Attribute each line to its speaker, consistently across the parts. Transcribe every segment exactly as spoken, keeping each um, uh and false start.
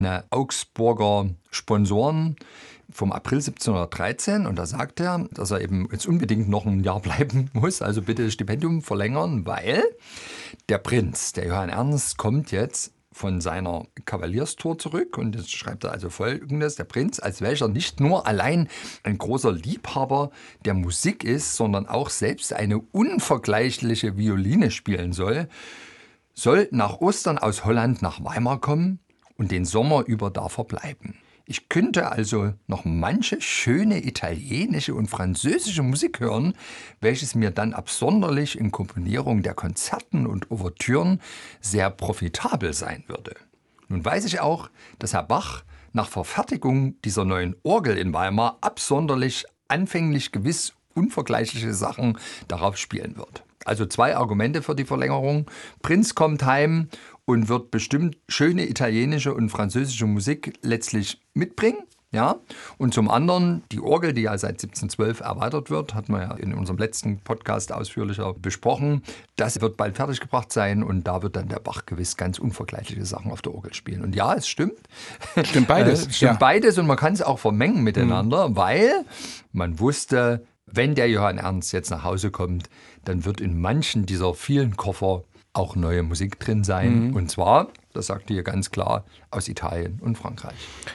Speaker 1: eine Augsburger Sponsoren vom April siebzehnhundertdreizehn und da sagt er, dass er eben jetzt unbedingt noch ein Jahr bleiben muss, also bitte das Stipendium verlängern, weil der Prinz, der Johann Ernst, kommt jetzt von seiner Kavalierstour zurück und jetzt schreibt er also Folgendes: Der Prinz, als welcher nicht nur allein ein großer Liebhaber der Musik ist, sondern auch selbst eine unvergleichliche Violine spielen soll, soll nach Ostern aus Holland nach Weimar kommen und den Sommer über da verbleiben. Ich könnte also noch manche schöne italienische und französische Musik hören, welches mir dann absonderlich in Komponierung der Konzerten und Ouvertüren sehr profitabel sein würde. Nun weiß ich auch, dass Herr Bach nach Verfertigung dieser neuen Orgel in Weimar absonderlich anfänglich gewiss unvergleichliche Sachen darauf spielen wird. Also zwei Argumente für die Verlängerung. Prinz kommt heim und wird bestimmt schöne italienische und französische Musik letztlich mitbringen. Ja? Und zum anderen die Orgel, die ja seit siebzehnhundertzwölf erweitert wird, hat man ja in unserem letzten Podcast ausführlicher besprochen. Das wird bald fertiggebracht sein und da wird dann der Bach gewiss ganz unvergleichliche Sachen auf der Orgel spielen. Und ja, es stimmt.
Speaker 2: Stimmt beides.
Speaker 1: Stimmt
Speaker 2: ja.
Speaker 1: beides und man kann es auch vermengen miteinander, mhm. weil man wusste, wenn der Johann Ernst jetzt nach Hause kommt, dann wird in manchen dieser vielen Koffer auch neue Musik drin sein. Mhm. Und zwar, das sagt ihr ganz klar, aus Italien und Frankreich.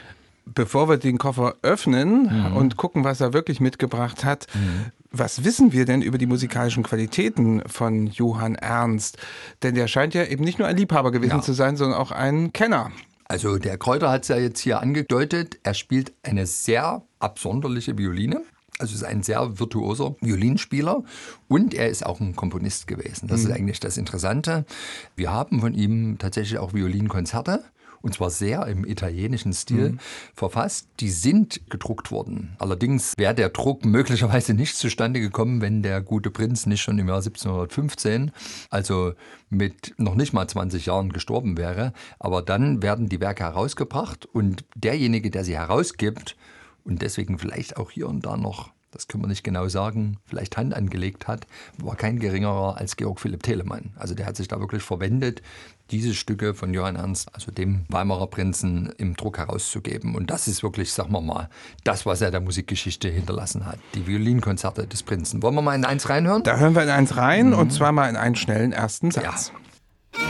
Speaker 2: Bevor wir den Koffer öffnen mhm. und gucken, was er wirklich mitgebracht hat, mhm. was wissen wir denn über die musikalischen Qualitäten von Johann Ernst? Denn der scheint ja eben nicht nur ein Liebhaber gewesen ja. zu sein, sondern auch ein Kenner.
Speaker 1: Also der Kräuter hat es ja jetzt hier angedeutet, er spielt eine sehr absonderliche Violine. Also ist ein sehr virtuoser Violinspieler und er ist auch ein Komponist gewesen. Das mhm. ist eigentlich das Interessante. Wir haben von ihm tatsächlich auch Violinkonzerte, und zwar sehr im italienischen Stil mhm. verfasst. Die sind gedruckt worden. Allerdings wäre der Druck möglicherweise nicht zustande gekommen, wenn der gute Prinz nicht schon im Jahr siebzehnhundertfünfzehn, also mit noch nicht mal zwanzig Jahren gestorben wäre. Aber dann werden die Werke herausgebracht und derjenige, der sie herausgibt, und deswegen vielleicht auch hier und da noch, das können wir nicht genau sagen, vielleicht Hand angelegt hat, war kein geringerer als Georg Philipp Telemann. Also der hat sich da wirklich verwendet, diese Stücke von Johann Ernst, also dem Weimarer Prinzen, im Druck herauszugeben. Und das ist wirklich, sagen wir mal, das, was er der Musikgeschichte hinterlassen hat. Die Violinkonzerte des Prinzen. Wollen wir mal in eins reinhören?
Speaker 2: Da hören wir in eins rein mhm. und zwar mal in einen schnellen ersten Satz.
Speaker 1: Ja.